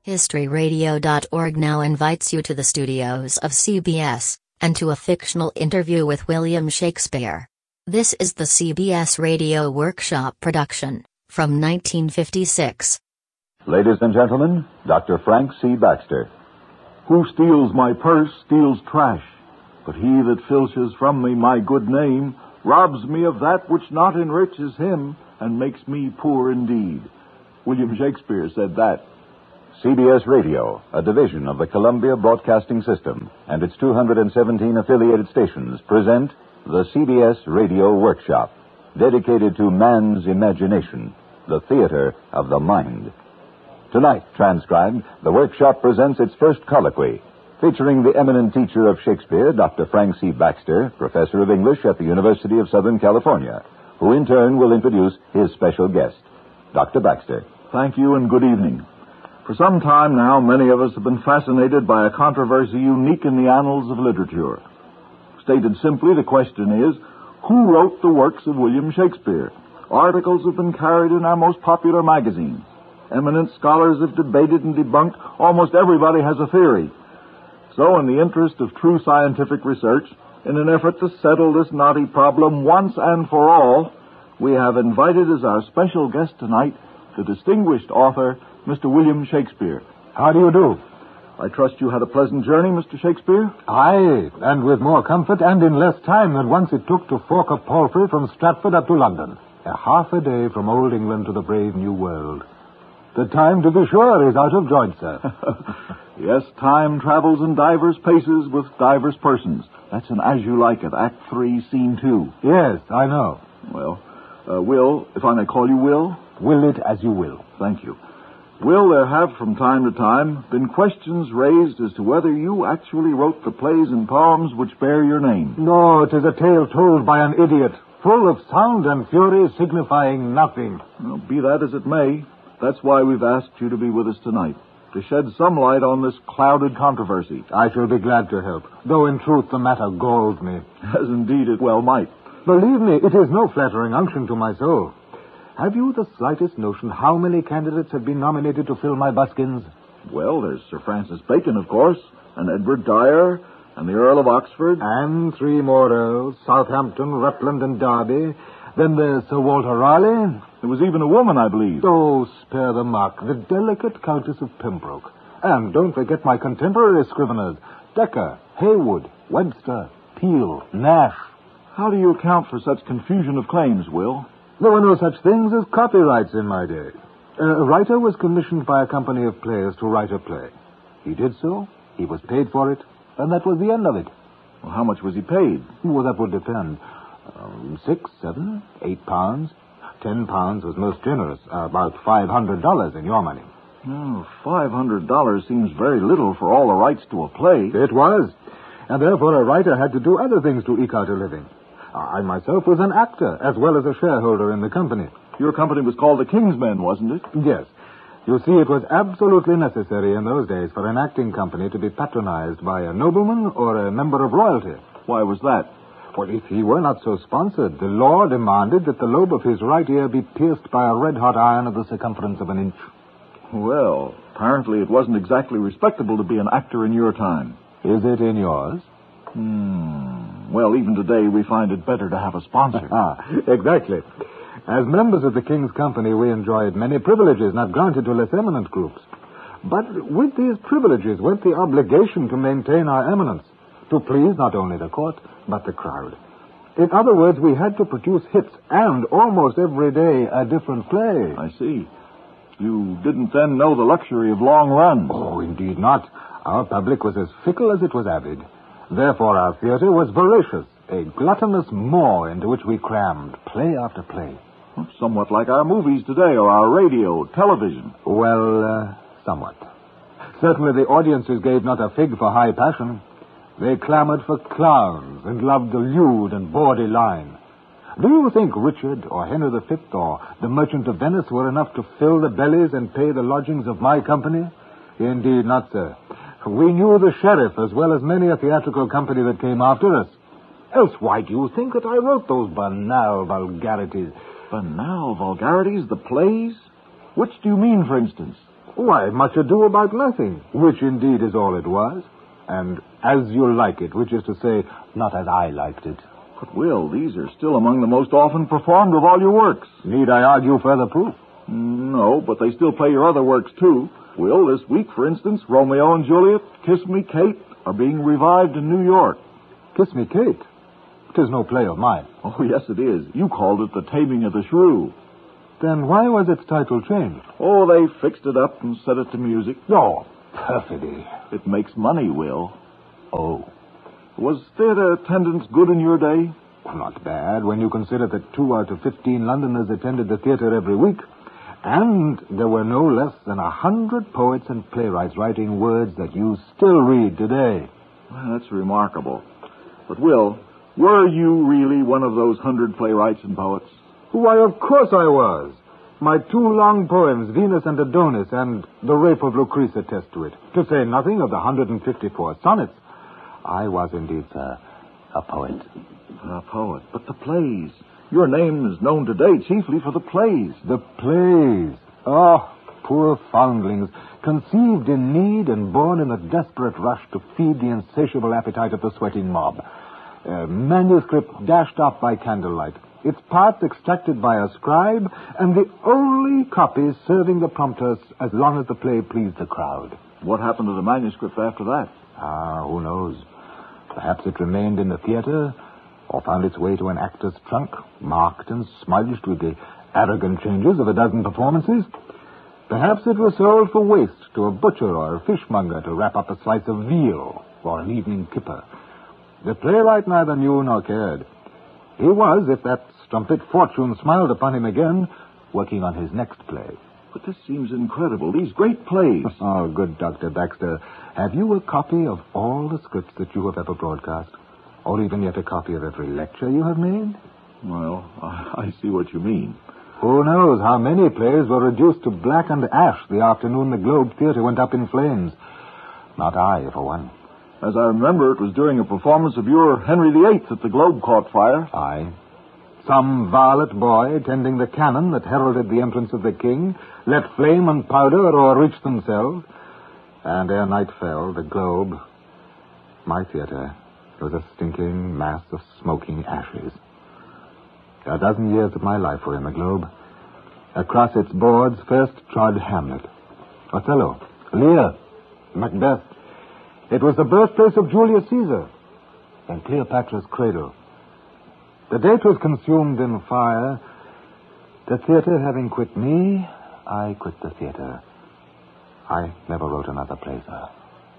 HistoryRadio.org now invites you to the studios of CBS, and to a fictional interview with William Shakespeare. This is the CBS Radio Workshop production, from 1956. Ladies and gentlemen, Dr. Frank C. Baxter. Who steals my purse steals trash, but he that filches from me my good name robs me of that which not enriches him and makes me poor indeed. William Shakespeare said that. CBS Radio, a division of the Columbia Broadcasting System, and its 217 affiliated stations present the CBS Radio Workshop, dedicated to man's imagination, the theater of the mind. Tonight, transcribed, the Workshop presents its first colloquy, featuring the eminent teacher of Shakespeare, Dr. Frank C. Baxter, professor of English at the University of Southern California, who in turn will introduce his special guest, Dr. Baxter. Thank you and good evening. For some time now, many of us have been fascinated by a controversy unique in the annals of literature. Stated simply, the question is, who wrote the works of William Shakespeare? Articles have been carried in our most popular magazines. Eminent scholars have debated and debunked. Almost everybody has a theory. So, in the interest of true scientific research, in an effort to settle this knotty problem once and for all, we have invited as our special guest tonight the distinguished author, Mr. William Shakespeare. How do you do? I trust you had a pleasant journey, Mr. Shakespeare? Aye, and with more comfort and in less time than once it took to fork a palfrey from Stratford up to London. Half a day from old England to the brave new world. The time, to be sure, is out of joint, sir. Yes, time travels in divers paces with divers persons. That's an As You Like It, Act 3, Scene 2. Yes, I know. Well, Will, if I may call you Will? Will it as you will. Thank you. Will, there have from time to time been questions raised as to whether you actually wrote the plays and poems which bear your name. No, it is a tale told by an idiot, full of sound and fury signifying nothing. Well, be that as it may, that's why we've asked you to be with us tonight, to shed some light on this clouded controversy. I shall be glad to help, though in truth the matter galls me. As indeed it well might. Believe me, it is no flattering unction to my soul. Have you the slightest notion how many candidates have been nominated to fill my buskins? Well, there's Sir Francis Bacon, of course, and Edward Dyer, and the Earl of Oxford. And 3 more earls, Southampton, Rutland, and Derby. Then there's Sir Walter Raleigh. There was even a woman, I believe. Oh, spare the mark, the delicate Countess of Pembroke. And don't forget my contemporary scriveners, Dekker, Heywood, Webster, Peel, Nash. How do you account for such confusion of claims, Will? There were no such things as copyrights in my day. A writer was commissioned by a company of players to write a play. He did so, he was paid for it, and that was the end of it. Well, how much was he paid? Well, that would depend. 6, 7, 8 pounds. 10 pounds was most generous, about $500 in your money. Oh, $500 seems very little for all the rights to a play. It was, and therefore a writer had to do other things to eke out a living. I myself was an actor, as well as a shareholder in the company. Your company was called the King's Men, wasn't it? Yes. You see, it was absolutely necessary in those days for an acting company to be patronized by a nobleman or a member of royalty. Why was that? Well, if he were not so sponsored, the law demanded that the lobe of his right ear be pierced by a red-hot iron of the circumference of an inch. Well, apparently it wasn't exactly respectable to be an actor in your time. Is it in yours? Well, even today we find it better to have a sponsor. Exactly. As members of the King's Company, we enjoyed many privileges not granted to less eminent groups. But with these privileges went the obligation to maintain our eminence, to please not only the court, but the crowd. In other words, we had to produce hits, and almost every day a different play. I see. You didn't then know the luxury of long runs. Oh, indeed not. Our public was as fickle as it was avid. Therefore, our theater was voracious, a gluttonous maw into which we crammed play after play. Somewhat like our movies today, or our radio, television. Well, somewhat. Certainly the audiences gave not a fig for high passion. They clamored for clowns and loved the lewd and bawdy line. Do you think Richard or Henry V or the Merchant of Venice were enough to fill the bellies and pay the lodgings of my company? Indeed not, sir. We knew the sheriff as well as many a theatrical company that came after us. Else why do you think that I wrote those banal vulgarities? Banal vulgarities? The plays? Which do you mean, for instance? Why, much ado about nothing, which indeed is all it was. And as you like it, which is to say, not as I liked it. But, Will, these are still among the most often performed of all your works. Need I argue further proof? No, but they still play your other works, too. Will, this week, for instance, Romeo and Juliet, Kiss Me, Kate, are being revived in New York. Kiss Me, Kate? 'Tis no play of mine. Oh, yes, it is. You called it The Taming of the Shrew. Then why was its title changed? Oh, they fixed it up and set it to music. Oh, perfidy. It makes money, Will. Oh. Was theater attendance good in your day? Well, not bad when you consider that 2 out of 15 Londoners attended the theater every week. And there were no less than 100 poets and playwrights writing words that you still read today. Well, that's remarkable. But, Will, were you really one of those 100 playwrights and poets? Why, of course I was. My 2 long poems, Venus and Adonis, and The Rape of Lucrece, attest to it. To say nothing of the 154 sonnets. I was indeed, sir, a poet. A poet. But the plays. Your name is known today chiefly for the plays. The plays. Oh, poor foundlings, conceived in need and born in a desperate rush to feed the insatiable appetite of the sweating mob. Manuscript dashed up by candlelight. Its parts extracted by a scribe, and the only copies serving the prompters as long as the play pleased the crowd. What happened to the manuscript after that? Who knows? Perhaps it remained in the theater, or found its way to an actor's trunk, marked and smudged with the arrogant changes of a dozen performances. Perhaps it was sold for waste to a butcher or a fishmonger to wrap up a slice of veal or an evening kipper. The playwright neither knew nor cared. He was, if that strumpet fortune smiled upon him again, working on his next play. But this seems incredible. These great plays. Oh, good Dr. Baxter. Have you a copy of all the scripts that you have ever broadcast? Or even yet a copy of every lecture you have made? Well, I see what you mean. Who knows how many plays were reduced to black and ash the afternoon the Globe Theater went up in flames. Not I, for one. As I remember, it was during a performance of your Henry VIII that the Globe caught fire. Aye. Some varlet boy, tending the cannon that heralded the entrance of the king, let flame and powder o'erreach themselves. And ere night fell, the Globe, my theater, was a stinking mass of smoking ashes. A dozen years of my life were in the Globe. Across its boards first trod Hamlet, Othello, Lear, Macbeth. It was the birthplace of Julius Caesar and Cleopatra's cradle. The day it was consumed in fire, the theater having quit me, I quit the theater. I never wrote another play, sir.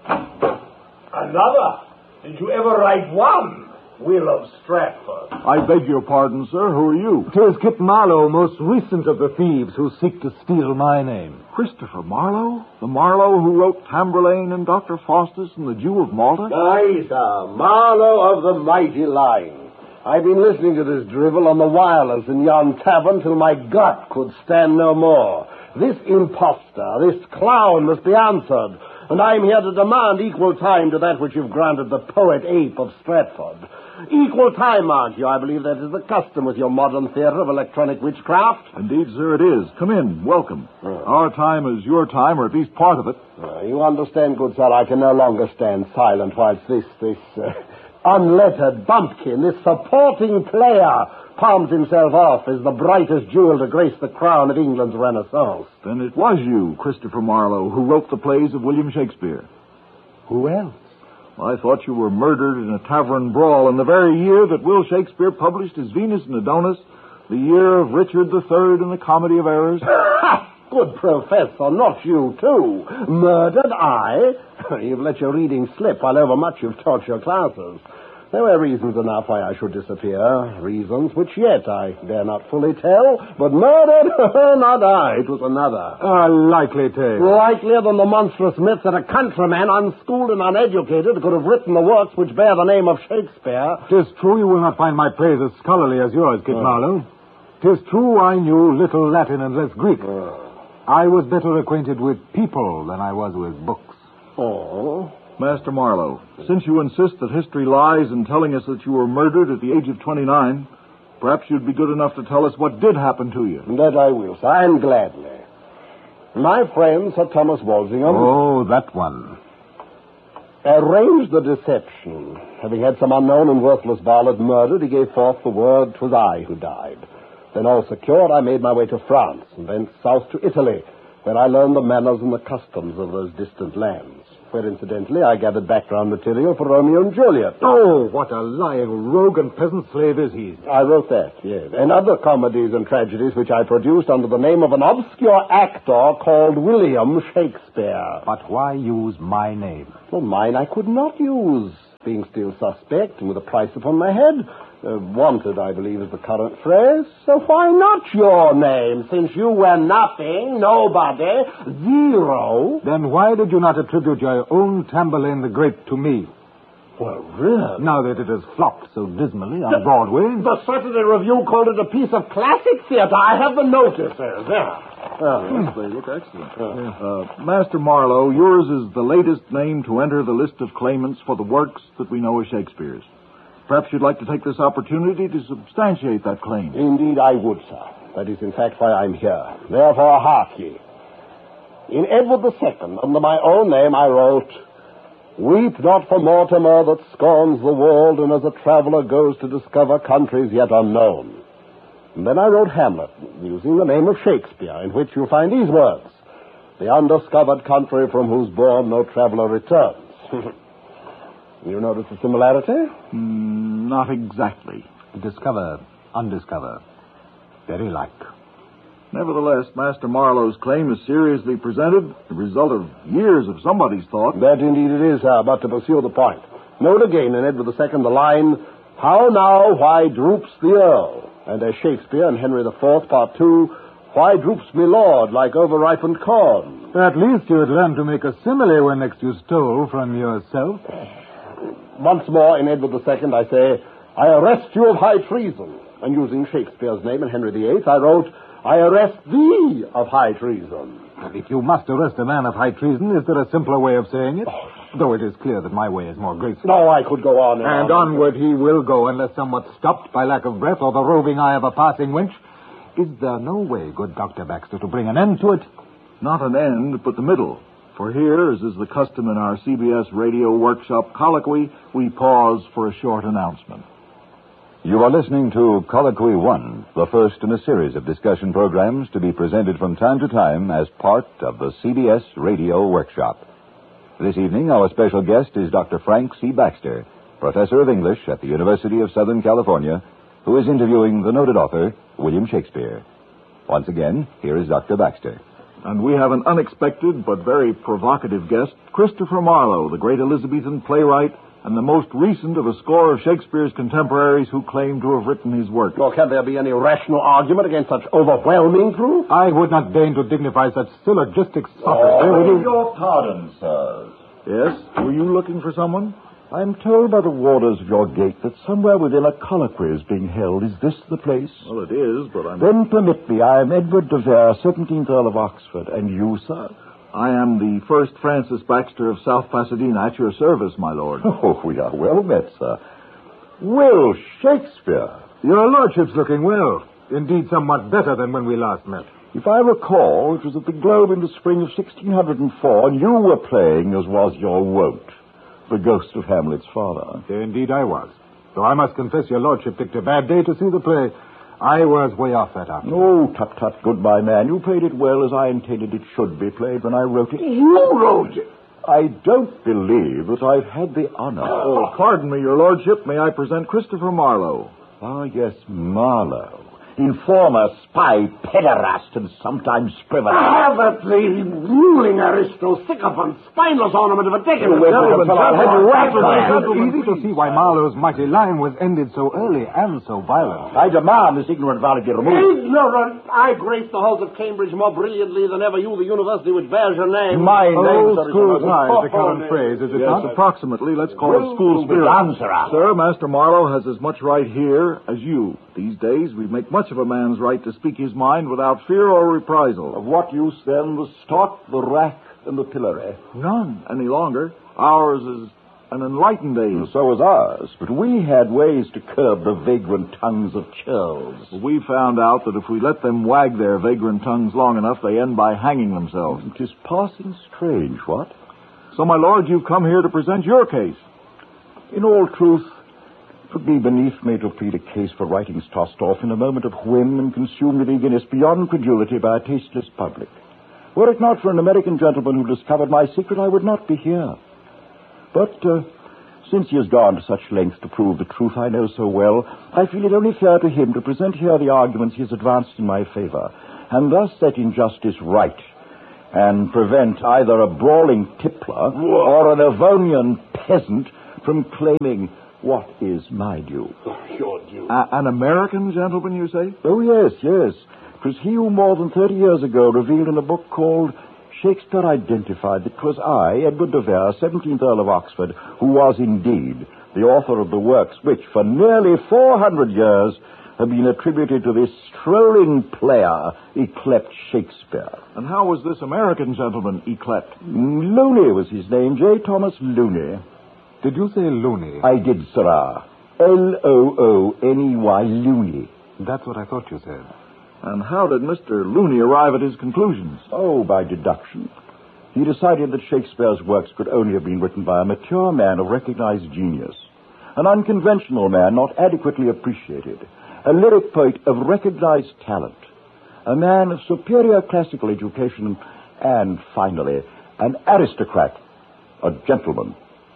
Another? Did you ever write one? Will of Stratford. I beg your pardon, sir. Who are you? 'Tis Kit Marlowe, most recent of the thieves who seek to steal my name. Christopher Marlowe? The Marlowe who wrote Tamburlaine and Dr. Faustus and the Jew of Malta? Aye, sir. Marlowe of the mighty line. I've been listening to this drivel on the wireless in yon tavern till my gut could stand no more. This impostor, this clown must be answered, and I'm here to demand equal time to that which you've granted the poet ape of Stratford. Equal time, mark you. I believe that is the custom with your modern theater of electronic witchcraft. Indeed, sir, it is. Come in. Welcome. Our time is your time, or at least part of it. You understand, good sir, I can no longer stand silent whilst this unlettered bumpkin, this supporting player, palms himself off as the brightest jewel to grace the crown of England's Renaissance. Then it was you, Christopher Marlowe, who wrote the plays of William Shakespeare. Who else? I thought you were murdered in a tavern brawl in the very year that Will Shakespeare published his Venus and Adonis, the year of Richard III and the Comedy of Errors. Good professor, not you, too. Murdered, I? You've let your reading slip while overmuch you've taught your classes. There were reasons enough why I should disappear, reasons which yet I dare not fully tell, but murdered, not I, it was another. A likely tale. Likelier than the monstrous myth that a countryman, unschooled and uneducated, could have written the works which bear the name of Shakespeare. 'Tis true you will not find my praise as scholarly as yours, Kit Marlowe. 'Tis true I knew little Latin and less Greek. I was better acquainted with people than I was with books. Oh? Master Marlowe, since you insist that history lies in telling us that you were murdered at the age of 29, perhaps you'd be good enough to tell us what did happen to you. That I will, sir, and gladly. My friend, Sir Thomas Walsingham, Oh, that one. arranged the deception. Having had some unknown and worthless varlet murdered, he gave forth the word 'twas I who died. Then all secured, I made my way to France, and thence south to Italy, where I learned the manners and the customs of those distant lands, where, incidentally, I gathered background material for Romeo and Juliet. Oh, what a lying rogue and peasant slave is he. I wrote that, yes, and other comedies and tragedies which I produced under the name of an obscure actor called William Shakespeare. But why use my name? Well, mine I could not use, being still suspect and with a price upon my head. Wanted, I believe, is the current phrase. So why not your name, since you were nothing, nobody, zero? Then why did you not attribute your own Tamburlaine the Great to me? Well, really? Now that it has flopped so dismally on Broadway. The Saturday Review called it a piece of classic theater. I have the notices. There. Yes, they look excellent. Master Marlowe, yours is the latest name to enter the list of claimants for the works that we know as Shakespeare's. Perhaps you'd like to take this opportunity to substantiate that claim. Indeed, I would, sir. That is, in fact, why I'm here. Therefore, hark ye. In Edward II, under my own name, I wrote, "Weep not for Mortimer that scorns the world, and as a traveler goes to discover countries yet unknown." And then I wrote Hamlet, using the name of Shakespeare, in which you'll find these words, "The undiscovered country from whose bourne no traveler returns." You notice the similarity? Not exactly. Discover, undiscover. Very like. Nevertheless, Master Marlowe's claim is seriously presented, the result of years of somebody's thought. That indeed it is, sir, but to pursue the point. Note again in Edward II the line, "How now, why droops the Earl?" And as Shakespeare in Henry IV, Part 2, "Why droops me lord like overripened corn?" At least you had learned to make a simile when next you stole from yourself. Once more, in Edward II, I say, "I arrest you of high treason." And using Shakespeare's name in Henry VIII, I wrote, "I arrest thee of high treason." And if you must arrest a man of high treason, is there a simpler way of saying it? Though it is clear that my way is more graceful. No, I could go on And onward he will go, unless somewhat stopped by lack of breath or the roving eye of a passing wench. Is there no way, good Dr. Baxter, to bring an end to it? Not an end, but the middle. For here, as is the custom in our CBS Radio Workshop Colloquy, we pause for a short announcement. You are listening to Colloquy 1, the first in a series of discussion programs to be presented from time to time as part of the CBS Radio Workshop. This evening, our special guest is Dr. Frank C. Baxter, professor of English at the University of Southern California, who is interviewing the noted author, William Shakespeare. Once again, here is Dr. Baxter. And we have an unexpected but very provocative guest, Christopher Marlowe, the great Elizabethan playwright and the most recent of a score of Shakespeare's contemporaries who claim to have written his work. Nor can there be any rational argument against such overwhelming proof? I would not deign to dignify such syllogistic sophistry. Your pardon, sirs. Yes? Were you looking for someone? I'm told by the warders of your gate that somewhere within a colloquy is being held. Is this the place? Well, it is, but I'm... Then permit me. I am Edward de Vere, 17th Earl of Oxford. And you, sir? I am the first Francis Baxter of South Pasadena, at your service, my lord. Oh, we are well met, sir. Will Shakespeare. Your lordship's looking well. Indeed, somewhat better than when we last met. If I recall, it was at the Globe in the spring of 1604, and you were playing, as was your wont, the ghost of Hamlet's father. Indeed I was. Though I must confess your lordship picked a bad day to see the play. I was way off that afternoon. Oh, tut-tut, good my man. You played it well as I intended it should be played when I wrote it. You wrote it. I don't believe that I've had the honor. Oh, pardon me, your lordship. May I present Christopher Marlowe? Ah, yes, Marlowe. Informer, spy, pederast, and sometimes sprivener. Avidly ruling aristo, sycophant, spineless ornament of a decadent. It's easy to see why Marlowe's mighty line was ended so early and so violent. I demand this ignorant varlet be removed. Ignorant! I grace the halls of Cambridge more brilliantly than ever you, the university which bears your name. My name, Old sir, school is tie is the current phrase, is it Yes, not? approximately. Let's call it school spirit. answer. Sir, Master Marlowe has as much right here as you. These days, we make much of a man's right to speak his mind without fear or reprisal. Of what use, then, the stock, the rack, and the pillory? None any longer. Ours is an enlightened age. So was ours, but we had ways to curb the vagrant tongues of churls. We found out that if we let them wag their vagrant tongues long enough, they end by hanging themselves. It is passing strange, what? So, my lord, you've come here to present your case. In all truth, it would be beneath me to plead a case for writings tossed off in a moment of whim and consumed with eagerness beyond credulity by a tasteless public. Were it not for an American gentleman who discovered my secret, I would not be here. But since he has gone to such lengths to prove the truth I know so well, I feel it only fair to him to present here the arguments he has advanced in my favor, and thus set injustice right, and prevent either a brawling tippler or an Avonian peasant from claiming what is my due. Your due. An American gentleman, you say? Oh, yes. It was he who more than 30 years ago revealed in a book called Shakespeare Identified that 'twas I, Edward de Vere, 17th Earl of Oxford, who was indeed the author of the works which, for nearly 400 years, have been attributed to this strolling player, yclept Shakespeare. And how was this American gentleman yclept? Looney was his name, J. Thomas Looney. Did you say Looney? I did, sirrah. Looney, Looney. That's what I thought you said. And how did Mr. Looney arrive at his conclusions? Oh, by deduction. He decided that Shakespeare's works could only have been written by a mature man of recognized genius, an unconventional man not adequately appreciated, a lyric poet of recognized talent, a man of superior classical education, and, finally, an aristocrat, a gentleman.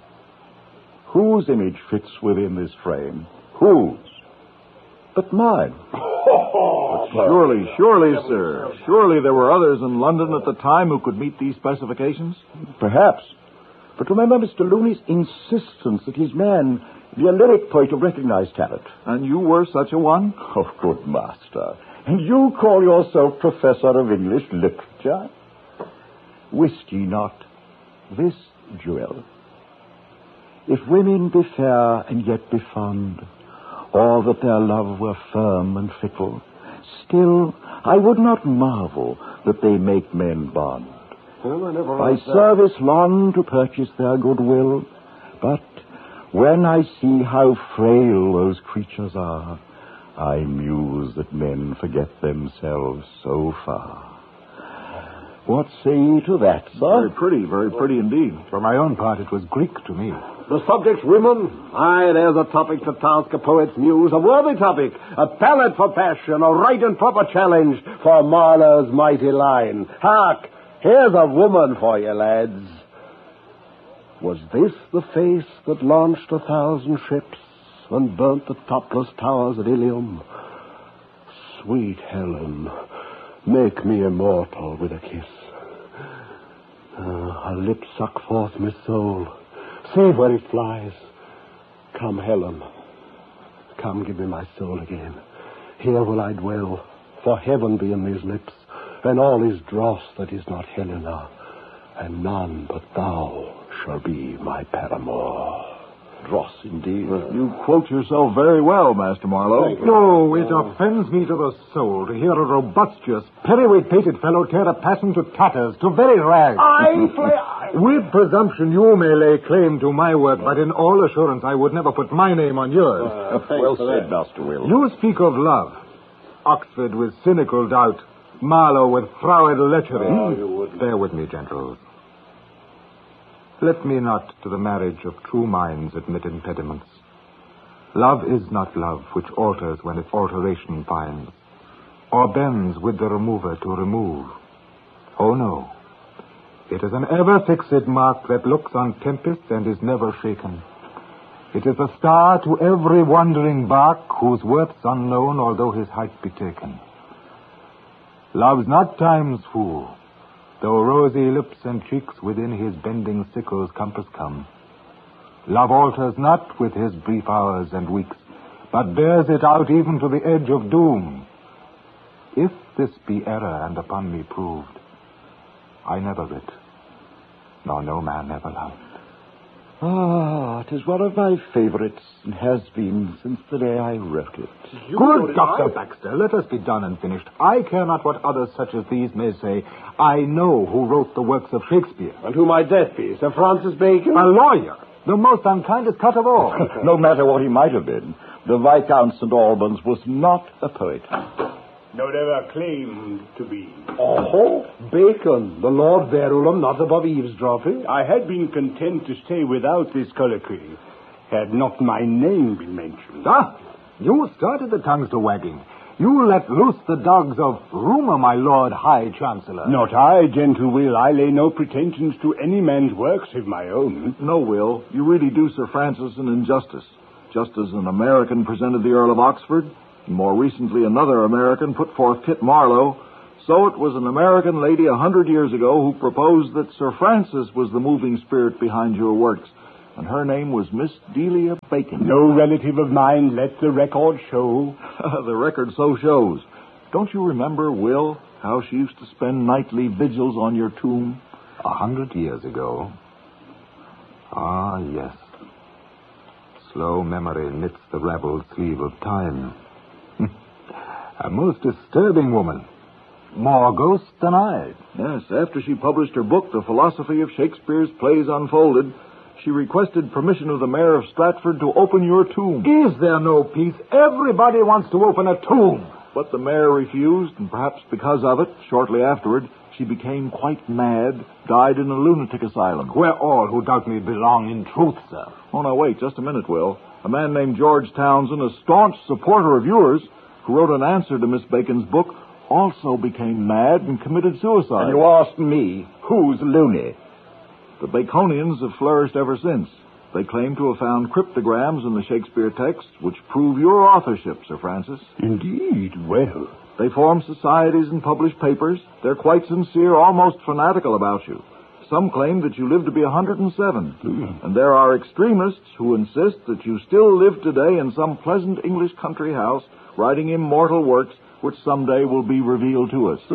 Whose image fits within this frame? Whose? But mine. Surely, sir. Surely there were others in London at the time who could meet these specifications? Perhaps. But remember Mr. Looney's insistence that his man be a lyric poet of recognized talent. And you were such a one? Oh, good master. And you call yourself Professor of English Literature? Wist ye not this, Jewel? If women be fair and yet be fond, or that their love were firm and fickle, still I would not marvel that they make men bond. Well, I never By understand. service long to purchase their goodwill, but when I see how frail those creatures are, I muse that men forget themselves so far. What say ye to that, sir? Very pretty indeed. For my own part, it was Greek to me. The subject's women? Aye, there's a topic to task a poet's muse, a worthy topic, a pallet for passion, a right and proper challenge for Marlowe's mighty line. Hark, here's a woman for you, lads. Was this the face that launched 1,000 ships and burnt the topless towers at Ilium? Sweet Helen, make me immortal with a kiss. Her lips suck forth my soul. Save where it flies. Come, Helen. Come, give me my soul again. Here will I dwell, for heaven be in these lips, and all is dross that is not Helena, and none but thou shall be my paramour. Dross, indeed. You quote yourself very well, Master Marlowe. No, it offends me to the soul to hear a robustious, periweight-pated fellow tear a passion to tatters, to very rags. With presumption, you may lay claim to my work, but in all assurance, I would never put my name on yours. Well said, Master Will. You speak of love. Oxford with cynical doubt. Marlowe with froward lechery. Bear with me, gentles. Let me not to the marriage of true minds admit impediments. Love is not love which alters when its alteration finds, or bends with the remover to remove. Oh, no. It is an ever-fixed mark that looks on tempests and is never shaken. It is a star to every wandering bark whose worth's unknown, although his height be taken. Love's not time's fool, though rosy lips and cheeks within his bending sickle's compass come. Love alters not with his brief hours and weeks, but bears it out even to the edge of doom. If this be error and upon me proved, I never writ, nor no man ever loved. Ah, it is one of my favorites, and has been since the day I wrote it. Good Dr. Baxter, let us be done and finished. I care not what others such as these may say. I know who wrote the works of Shakespeare. And who might that be? Sir Francis Bacon? A lawyer. The most unkindest cut of all. No matter what he might have been, the Viscount St. Albans was not a poet. Nor ever claimed to be. Oh, Bacon, the Lord Verulam, not above eavesdropping. I had been content to stay without this colloquy, had not my name been mentioned. Ah, you started the tongues to wagging. You let loose the dogs of rumor, my Lord High Chancellor. Not I, gentle Will. I lay no pretensions to any man's works of my own. No, Will, you really do Sir Francis an injustice. Just as an American presented the Earl of Oxford, and more recently another American put forth Kit Marlowe, so it was an American lady 100 years ago who proposed that Sir Francis was the moving spirit behind your works, and her name was Miss Delia Bacon. No relative of mine, let the record show. The record so shows. Don't you remember, Will, how she used to spend nightly vigils on your tomb? 100 years ago. Ah, yes. Slow memory knits the ravelled sleeve of time. A most disturbing woman. More ghost than I. Yes, after she published her book, The Philosophy of Shakespeare's Plays Unfolded, she requested permission of the mayor of Stratford to open your tomb. Is there no peace? Everybody wants to open a tomb. But the mayor refused, and perhaps because of it, shortly afterward, she became quite mad, died in a lunatic asylum. Where all who doubt me belong in truth, sir. Oh, now, wait just a minute, Will. A man named George Townsend, a staunch supporter of yours, who wrote an answer to Miss Bacon's book, also became mad and committed suicide. And you asked me, who's loony? The Baconians have flourished ever since. They claim to have found cryptograms in the Shakespeare text which prove your authorship, Sir Francis. Indeed, well. They form societies and publish papers. They're quite sincere, almost fanatical about you. Some claim that you live to be 107. And there are extremists who insist that you still live today in some pleasant English country house, writing immortal works which someday will be revealed to us.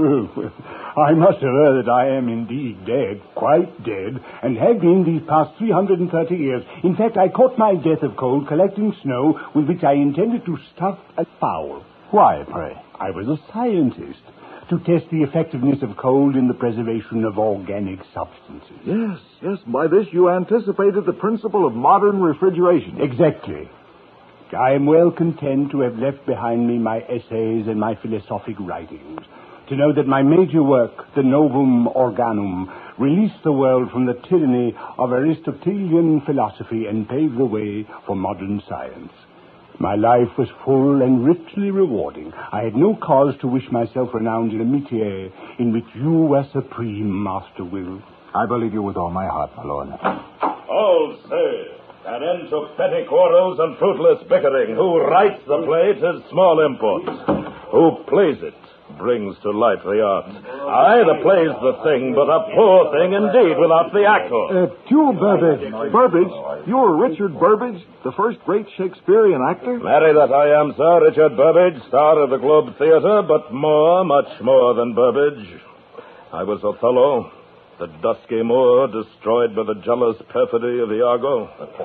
I must aver that I am indeed dead, quite dead, and have been these past 330 years. In fact, I caught my death of cold collecting snow with which I intended to stuff a fowl. Why, pray? I was a scientist, to test the effectiveness of cold in the preservation of organic substances. Yes, by this you anticipated the principle of modern refrigeration. Exactly. I am well content to have left behind me my essays and my philosophic writings, to know that my major work, the Novum Organum, released the world from the tyranny of Aristotelian philosophy and paved the way for modern science. My life was full and richly rewarding. I had no cause to wish myself renowned in a métier in which you were supreme, Master Will. I believe you with all my heart, my lord. All say, an end to petty quarrels and fruitless bickering. Who writes the play is small import. Who plays it brings to life the art. Aye, the play's the thing, but a poor thing indeed without the actor. You, Burbage. Burbage? You are Richard Burbage, the first great Shakespearean actor? Marry that I am, sir, Richard Burbage, star of the Globe Theatre, but more, much more than Burbage. I was Othello, the dusky Moor destroyed by the jealous perfidy of Iago.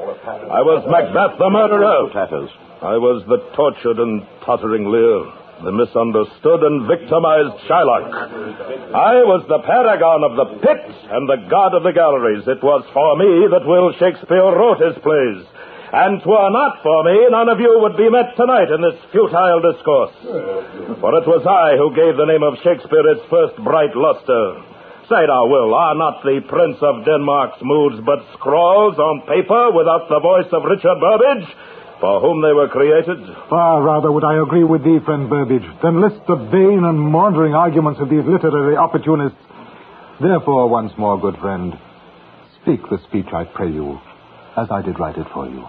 I was Macbeth the murderer. I was the tortured and tottering Lear, the misunderstood and victimized Shylock. I was the paragon of the pit and the god of the galleries. It was for me that Will Shakespeare wrote his plays. And 'twere not for me, none of you would be met tonight in this futile discourse. For it was I who gave the name of Shakespeare its first bright luster. Say now, Will, are not the Prince of Denmark's moods but scrawls on paper without the voice of Richard Burbage, for whom they were created? Far rather would I agree with thee, friend Burbage, than list the vain and maundering arguments of these literary opportunists. Therefore, once more, good friend, speak the speech, I pray you, as I did write it for you.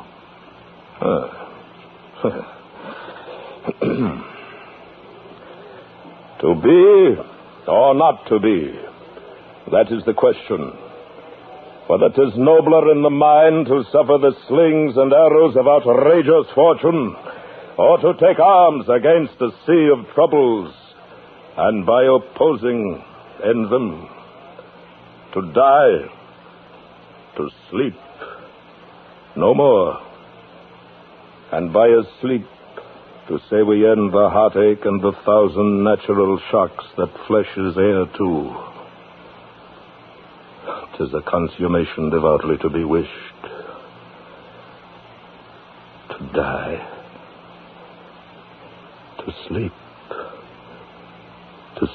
To be or not to be, that is the question. For that is nobler in the mind to suffer the slings and arrows of outrageous fortune, or to take arms against a sea of troubles, and by opposing end them. To die, to sleep, no more. And by a sleep, to say we end the heartache and the 1,000 natural shocks that flesh is heir to. 'Tis a consummation devoutly to be wished.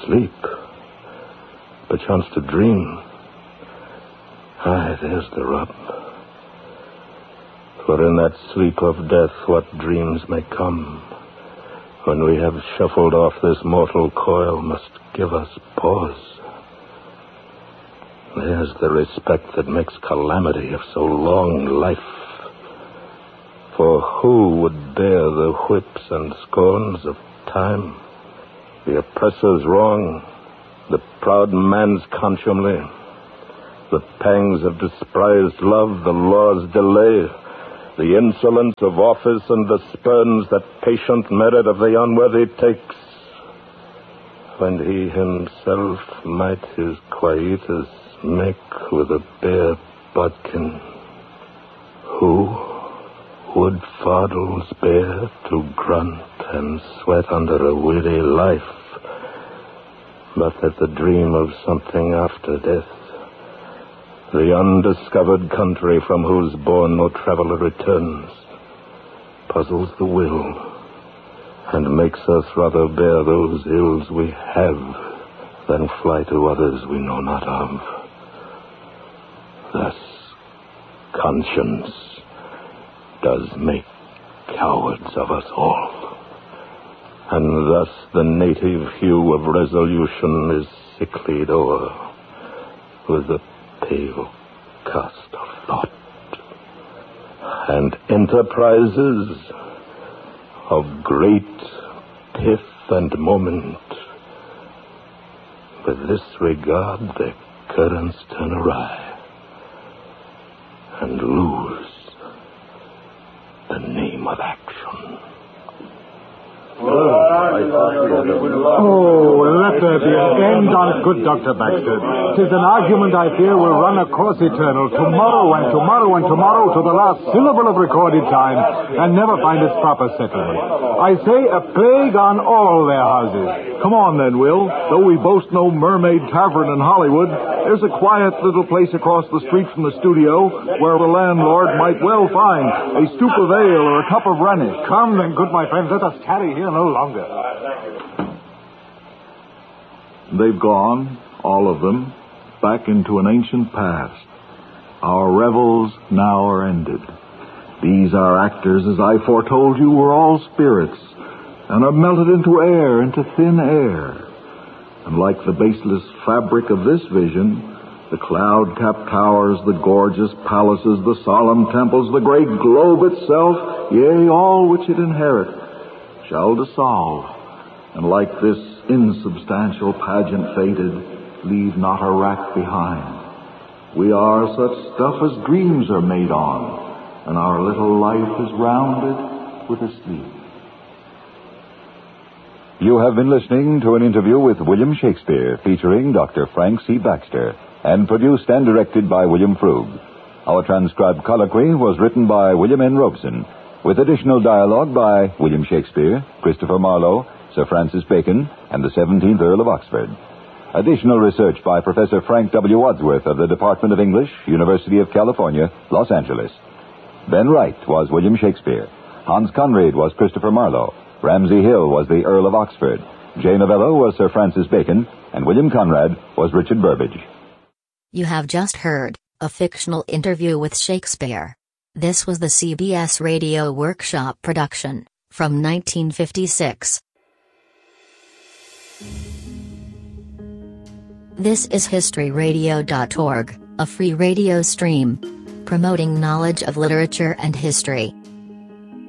sleep, perchance to dream. Aye, there's the rub. For in that sleep of death what dreams may come, when we have shuffled off this mortal coil, must give us pause. There's the respect that makes calamity of so long life. For who would bear the whips and scorns of time, the oppressor's wrong, the proud man's contumely, the pangs of despised love, the law's delay, the insolence of office and the spurns that patient merit of the unworthy takes, when he himself might his quietus make with a bare bodkin? Who would fardels bear to grunt and sweat under a weary life, but that the dream of something after death, the undiscovered country from whose bourne no traveler returns, puzzles the will and makes us rather bear those ills we have than fly to others we know not of. Thus, conscience does make cowards of us all, and thus the native hue of resolution is sicklied o'er with the pale cast of thought, and enterprises of great pith and moment with this regard their currents turn awry and lose the name of action. Let there be an end on good Dr. Baxter. 'Tis an argument I fear will run a course eternal, tomorrow and tomorrow and tomorrow to the last syllable of recorded time, and never find its proper settlement. I say a plague on all their houses. Come on then, Will. Though we boast no Mermaid Tavern in Hollywood, there's a quiet little place across the street from the studio where the landlord might well find a stoop of ale or a cup of Rhenish. Come then, good my friends, let us tarry here no longer. They've gone, all of them, back into an ancient past. Our revels now are ended. These our actors, as I foretold you, were all spirits, and are melted into air, into thin air. And like the baseless fabric of this vision, the cloud-capped towers, the gorgeous palaces, the solemn temples, the great globe itself, yea, all which it inherit, shall dissolve, and like this insubstantial pageant faded, leave not a rack behind. We are such stuff as dreams are made on, and our little life is rounded with a sleep. You have been listening to an interview with William Shakespeare, featuring Dr. Frank C. Baxter, and produced and directed by William Frug. Our transcribed colloquy was written by William N. Robeson, with additional dialogue by William Shakespeare, Christopher Marlowe, Sir Francis Bacon, and the 17th Earl of Oxford. Additional research by Professor Frank W. Wadsworth of the Department of English, University of California, Los Angeles. Ben Wright was William Shakespeare. Hans Conried was Christopher Marlowe. Ramsay Hill was the Earl of Oxford. Jay Novello was Sir Francis Bacon, and William Conrad was Richard Burbage. You have just heard a fictional interview with Shakespeare. This was the CBS Radio Workshop production from 1956. This is historyradio.org, a free radio stream promoting knowledge of literature and history.